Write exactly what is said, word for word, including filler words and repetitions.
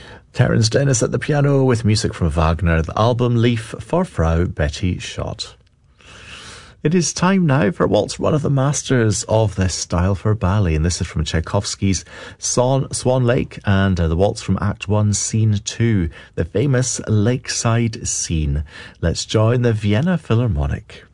Terence Dennis at the piano with music from Wagner, the album Leaf for Frau Betty Schott. It is time now for Waltz, one of the masters of this style for ballet, and this is from Tchaikovsky's Swan, Swan Lake, and uh, the waltz from Act one, Scene two, the famous lakeside scene. Let's join the Vienna Philharmonic.